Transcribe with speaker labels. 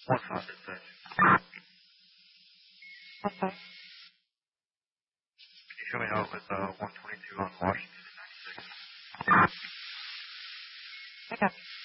Speaker 1: What's that, it says?
Speaker 2: Okay.
Speaker 1: Can you show me how it was 122 on Washington and 96?
Speaker 2: Okay.